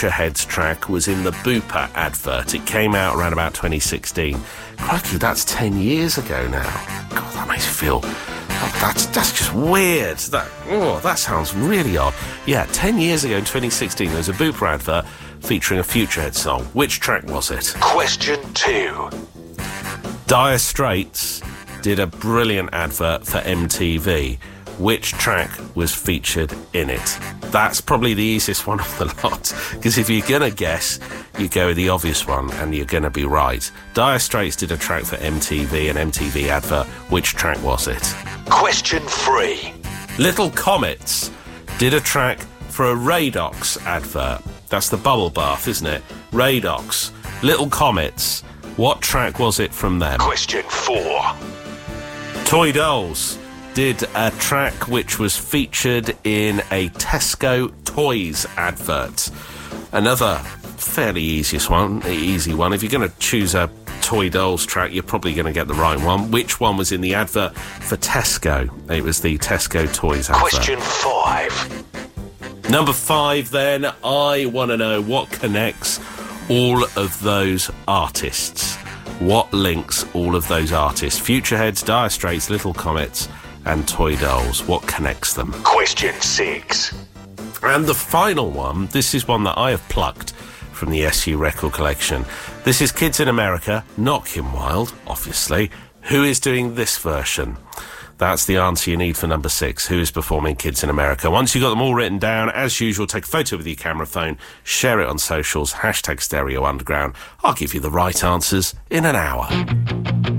Futureheads track was in the Bupa advert. It came out around about 2016. Crikey, that's 10 years ago now. God, that makes you feel... That's just weird. That sounds really odd. Yeah, 10 years ago in 2016, there was a Bupa advert featuring a Futurehead song. Which track was it? Question 2. Dire Straits did a brilliant advert for MTV. Which track was featured in it? That's probably the easiest one of the lot, because if you're going to guess, you go with the obvious one and you're going to be right. Dire Straits did a track for MTV, an MTV advert. Which track was it? Question 3. Little Comets did a track for a Radox advert. That's the bubble bath, isn't it? Radox. Little Comets. What track was it from them? Question 4. Toy Dolls did a track which was featured in a Tesco Toys advert. Another fairly easy one. If you're going to choose a Toy Dolls track, you're probably going to get the right one. Which one was in the advert for Tesco? It was the Tesco Toys advert. Question 5. Number 5, then. I want to know what connects all of those artists. What links all of those artists? Futureheads, Dire Straits, Little Comets and Toy Dolls. What connects them? Question 6. And the final one, this is one that I have plucked from the SU record collection. This is Kids in America, not Kim Wilde, obviously. Who is doing this version? That's the answer you need for number 6. Who is performing Kids in America? Once you've got them all written down, as usual, take a photo with your camera phone, share it on socials, #Stereo Underground. I'll give you the right answers in an hour.